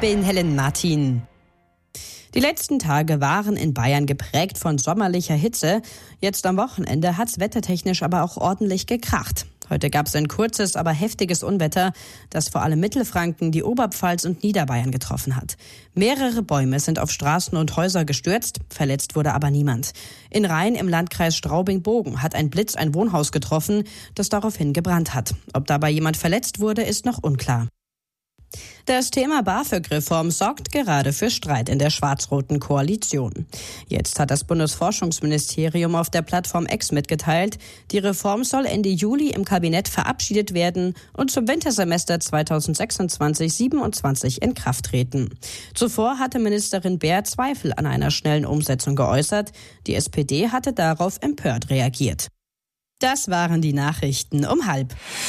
bin Helen Martin. Die letzten Tage waren in Bayern geprägt von sommerlicher Hitze. Jetzt am Wochenende hat's wettertechnisch aber auch ordentlich gekracht. Heute gab es ein kurzes, aber heftiges Unwetter, das vor allem Mittelfranken, die Oberpfalz und Niederbayern getroffen hat. Mehrere Bäume sind auf Straßen und Häuser gestürzt, verletzt wurde aber niemand. In Rhein im Landkreis Straubing-Bogen hat ein Blitz ein Wohnhaus getroffen, das daraufhin gebrannt hat. Ob dabei jemand verletzt wurde, ist noch unklar. Das Thema BAföG-Reform sorgt gerade für Streit in der schwarz-roten Koalition. Jetzt hat das Bundesforschungsministerium auf der Plattform X mitgeteilt, die Reform soll Ende Juli im Kabinett verabschiedet werden und zum Wintersemester 2026/27 in Kraft treten. Zuvor hatte Ministerin Baer Zweifel an einer schnellen Umsetzung geäußert. Die SPD hatte darauf empört reagiert. Das waren die Nachrichten um 12:30.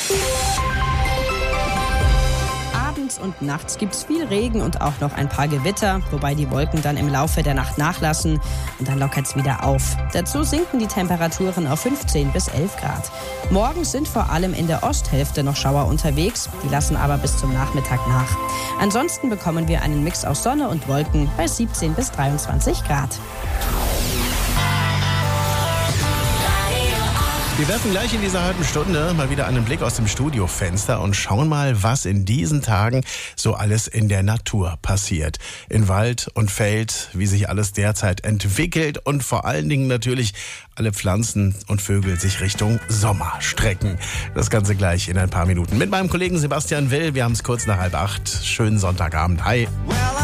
Und nachts gibt's viel Regen und auch noch ein paar Gewitter, wobei die Wolken dann im Laufe der Nacht nachlassen und dann lockert's wieder auf. Dazu sinken die Temperaturen auf 15 bis 11 Grad. Morgens sind vor allem in der Osthälfte noch Schauer unterwegs, die lassen aber bis zum Nachmittag nach. Ansonsten bekommen wir einen Mix aus Sonne und Wolken bei 17 bis 23 Grad. Wir werfen gleich in dieser halben Stunde mal wieder einen Blick aus dem Studiofenster und schauen mal, was in diesen Tagen so alles in der Natur passiert. In Wald und Feld, wie sich alles derzeit entwickelt und vor allen Dingen natürlich alle Pflanzen und Vögel sich Richtung Sommer strecken. Das Ganze gleich in ein paar Minuten mit meinem Kollegen Sebastian Will. Wir haben es kurz nach 7:30. Schönen Sonntagabend. Hi.